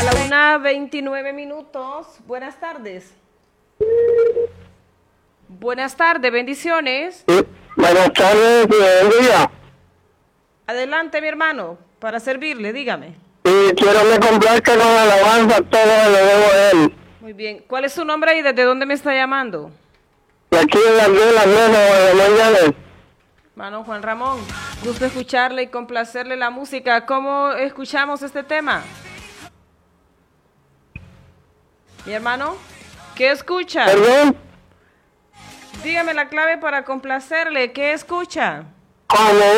la 1:29. Buenas tardes. Buenas tardes, bendiciones. Sí, buenas tardes, buen día. Adelante, mi hermano, para servirle, dígame. Y quiero que complazca con alabanza todo le debo a él. Muy bien. ¿Cuál es su nombre y desde dónde me está llamando? Y aquí en las mesas de mañana. Hermano Juan Ramón, gusto escucharle y complacerle la música. ¿Cómo escuchamos este tema? Mi hermano, ¿qué escucha? ¿Perdón? Dígame la clave para complacerle. ¿Qué escucha? Como